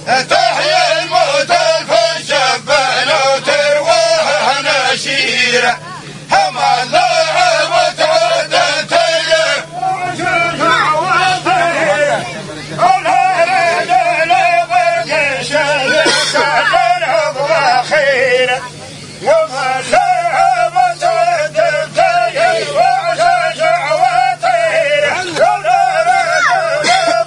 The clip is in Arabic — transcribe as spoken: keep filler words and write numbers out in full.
تحيا الموت في الشبان وتروح نشيره هم الله وتعود تيه ولا رد لبرق شهيد كان أبو خير وما